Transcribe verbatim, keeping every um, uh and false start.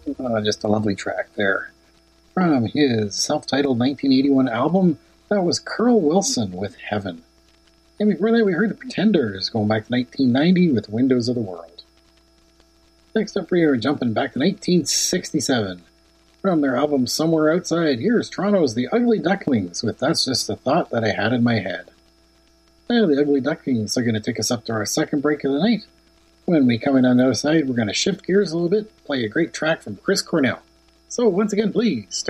Uh, just a lovely track there. From his self-titled nineteen eighty-one album, that was Carl Wilson with Heaven. And before that, we heard the Pretenders, going back to nineteen ninety with Windows of the World. Next up, we are jumping back to nineteen sixty-seven. From their album Somewhere Outside, here's Toronto's The Ugly Ducklings with That's Just a Thought That I Had in My Head. Now, the Ugly Ducklings are going to take us up to our second break of the night. When we come in on the other side, we're going to shift gears a little bit, play a great track from Chris Cornell. So, once again, please,